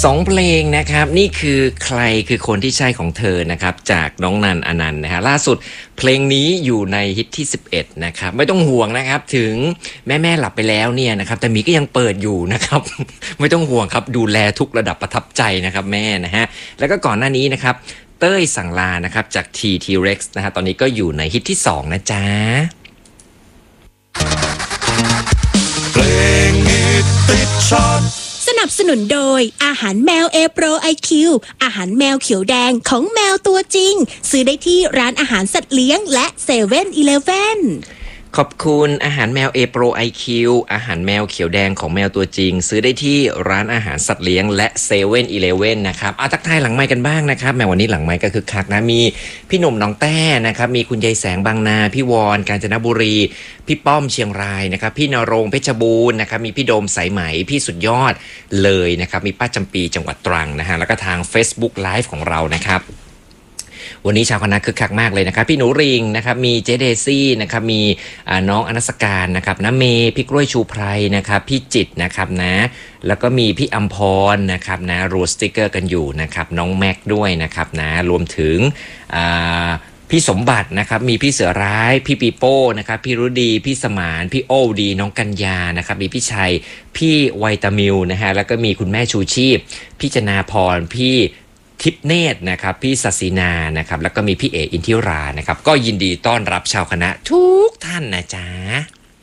2เพลงนะครับนี่คือใครคือคนที่ใช่ของเธอนะครับจากน้องนันอนันต์นะฮะล่าสุดเพลงนี้อยู่ในฮิตที่11นะครับไม่ต้องห่วงนะครับถึงแม่หลับไปแล้วเนี่ยนะครับแต่มีก็ยังเปิดอยู่นะครับ ไม่ต้องห่วงครับดูแลทุกระดับประทับใจนะครับแม่นะฮะแล้วก็ก่อนหน้านี้นะครับเต้ยสั่งลานะครับจาก T-Rex นะฮะตอนนี้ก็อยู่ในฮิตที่2นะจ๊ะเพลงฮิตติดชาร์ตสนับสนุนโดยอาหารแมวเอโปรไอคิวอาหารแมวเขียวแดงของแมวตัวจริงซื้อได้ที่ร้านอาหารสัตว์เลี้ยงและ7-Eleven ขอบคุณอาหารแมว A Pro IQ อาหารแมวเขียวแดงของแมวตัวจริงซื้อได้ที่ร้านอาหารสัตว์เลี้ยงและ7-Eleven นะครับทักทายหลังไมค์กันบ้างนะครับแม้วันนี้หลังไมค์ก็คือคักนะมีพี่หนุ่มน้องแต้นะครับมีคุณยายแสงบางนาพี่วอนกาญจนบุรีพี่ป้อมเชียงรายนะครับพี่นรงค์เพชรบูรณ์นะครับมีพี่โดมสายไหมพี่สุดยอดเลยนะครับมีป้าจำปีจังหวัดตรังนะฮะแล้วก็ทาง Facebook Live ของเรานะครับวันนี้ชาวคณะคึกคักมากเลยนะครับพี่หนูริงนะครับมีเจเดซี่นะครับมีน้องอนัสการนะครับน้าเมย์พี่กล้วยชูไพรนะครับพี่จิตนะครับนะแล้วก็มีพี่อัมพรนะครับนะรัวสติกเกอร์กันอยู่นะครับน้องแม็กด้วยนะครับนะรวมถึงพี่สมบัตินะครับมีพี่เสือร้ายพี่ปีโป้นะครับพี่รุดีพี่สมานพี่โอดีน้องกัญญานะครับมีพี่ชัยพี่ไวตามิลนะฮะแล้วก็มีคุณแม่ชูชีพพี่จนาพรพี่ทิพเนตรนะครับพี่ศศินานะครับแล้วก็มีพี่เออินทิรานะครับก็ยินดีต้อนรับชาวคณะทุกท่านนะจ๊ะ